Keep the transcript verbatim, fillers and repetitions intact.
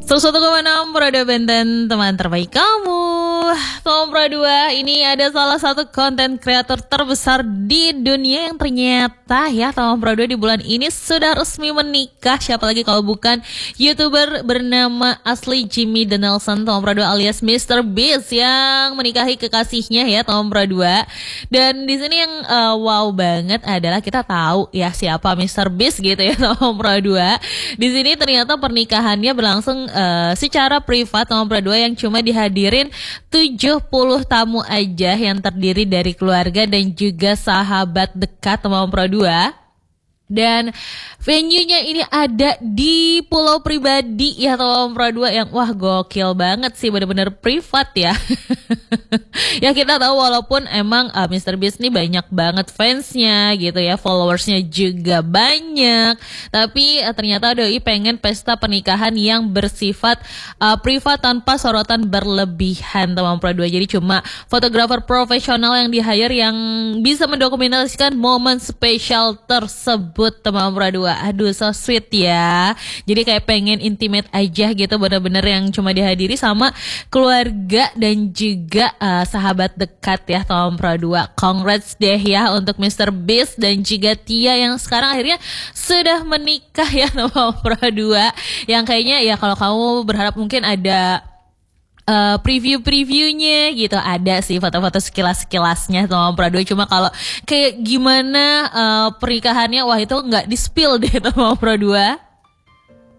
seratus satu koma enam Prada Benten, teman terbaik kamu. Tom Pradua, ini ada salah satu konten kreator terbesar di dunia yang ternyata ya Tom Pradua di bulan ini sudah resmi menikah. Siapa lagi kalau bukan YouTuber bernama asli Jimmy Donaldson, Tom Pradua alias mister Beast yang menikahi kekasihnya ya Tom Pradua. Dan di sini yang uh, wow banget adalah kita tahu ya siapa mister Beast gitu ya Tom Pradua. Di sini ternyata pernikahannya berlangsung uh, secara privat Tom Pradua yang cuma dihadirin tujuh puluh tamu aja yang terdiri dari keluarga dan juga sahabat dekat Tom Pradua. Dan venue-nya ini ada di pulau pribadi ya Tom Pradua yang wah gokil banget sih, bener-bener privat ya. Ya kita tahu walaupun emang uh, mister Beast ini banyak banget fansnya gitu ya, followersnya juga banyak. Tapi uh, ternyata doi pengen pesta pernikahan yang bersifat uh, privat tanpa sorotan berlebihan Tom Pradua. Jadi cuma fotografer profesional yang di-hire yang bisa mendokumentasikan momen spesial tersebut Tom Pradua. Aduh so sweet ya. Jadi kayak pengen intimate aja gitu, bener-bener yang cuma dihadiri sama keluarga dan juga uh, sahabat dekat ya Tom Pradua. Congrats deh ya untuk mister Beast dan juga Tia yang sekarang akhirnya sudah menikah ya Tom Pradua. Yang kayaknya ya kalau kamu berharap mungkin ada Uh, preview-previewnya gitu, ada sih foto-foto sekilas-sekilasnya Tom Pradua. Cuma kalau kayak gimana uh, pernikahannya, wah itu nggak di-spill deh Tom Pradua.